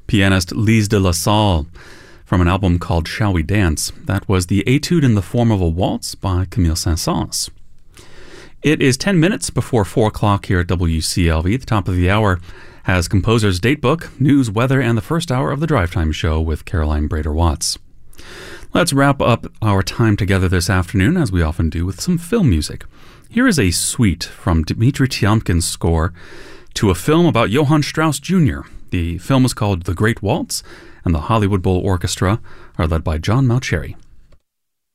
pianist Lise de la Salle, from an album called Shall We Dance. That was the Etude in the Form of a Waltz by Camille Saint-Saëns. It is 10 minutes before 4 o'clock here at WCLV. The top of the hour has Composer's Datebook, news, weather, and the first hour of the Drive Time Show with Caroline Brader-Watts. Let's wrap up our time together this afternoon, as we often do, with some film music. Here is a suite from Dmitri Tiomkin's score to a film about Johann Strauss Jr. The film is called The Great Waltz, and the Hollywood Bowl Orchestra are led by John Mauceri.